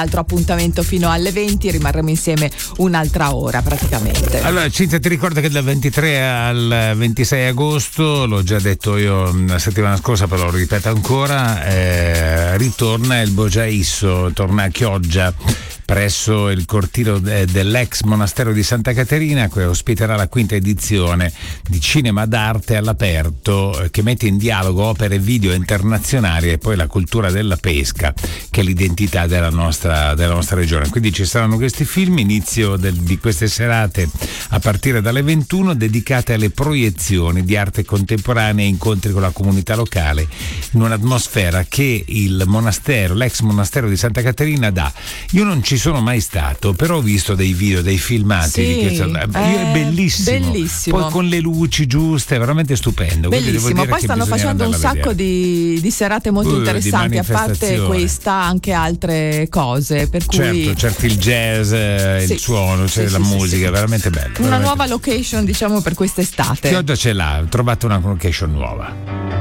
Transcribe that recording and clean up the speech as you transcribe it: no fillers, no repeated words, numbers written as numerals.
altro appuntamento fino alle 20, rimarremo insieme un'altra ora praticamente. Allora Cinzia, ti ricordo che dal 23 al 26 agosto, l'ho già detto io la settimana scorsa, però lo ripeto ancora, ritorna il Bojaisso, torna a Chioggia presso il cortile dell'ex monastero di Santa Caterina, che ospiterà la quinta edizione di Cinema d'Arte all'aperto, che mette in dialogo opere video internazionali e poi la cultura della pesca, che è l'identità della nostra regione. Quindi ci saranno questi film, inizio di queste serate a partire dalle 21, dedicate alle proiezioni di arte contemporanea e incontri con la comunità locale, in un'atmosfera che il monastero, l'ex monastero di Santa Caterina dà. Io non ci sono mai stato, però ho visto dei video, dei filmati, è bellissimo, poi con le luci giuste, è veramente stupendo. Bellissimo, poi stanno facendo un sacco di serate molto interessanti, a parte questa anche altre cose, per cui certo il jazz, il suono, la musica, veramente bello. Una nuova location, diciamo, per quest'estate. Chioggia ce l'ha, trovate una location nuova.